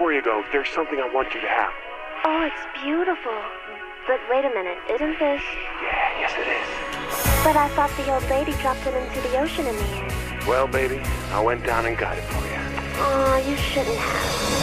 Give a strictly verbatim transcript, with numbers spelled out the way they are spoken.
before you go, there's something I want you to have. Oh, it's beautiful. But wait a minute, isn't this... Yeah, yes it is. But I thought the old lady dropped it into the ocean in the end. Well, baby, I went down and got it for you. Aw, you shouldn't have.